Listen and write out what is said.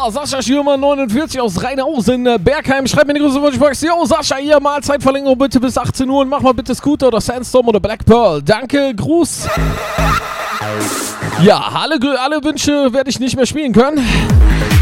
Sascha Schürmann 49 aus Rheinhausen, Bergheim. Schreibt mir eine große Wunschbox. Jo, Sascha, hier Mahlzeitverlängerung bitte bis 18 Uhr und mach mal bitte Scooter oder Sandstorm oder Black Pearl. Danke, Gruß. Ja, alle Wünsche werde ich nicht mehr spielen können.